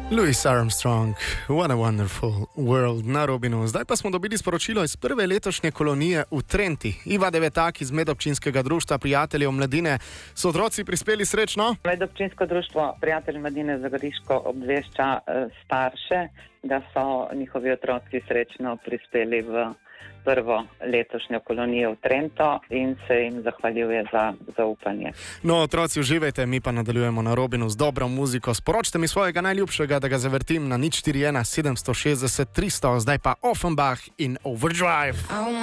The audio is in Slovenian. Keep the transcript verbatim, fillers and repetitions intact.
Louis Armstrong, What a Wonderful World na Robinu. Zdaj pa smo dobili sporočilo iz prve letošnje kolonije v Trenti. Iva Devetak iz Medobčinskega društva prijateljev mladine. So otroci prispeli srečno? Medobčinsko društvo prijateljev mladine Zagoriško obvešča starše, da so njihovi otroci srečno prispeli v prvo letošnjo kolonijo v Trento in se jim zahvaljuje za zaupanje. No, otroci, uživajte, mi pa nadaljujemo na Robinu z dobro muziko. Sporočite mi svojega najljubšega, da ga zavrtim na nič štiri ena sedem šest nula tri sto. Zdaj pa Offenbach in Overdrive.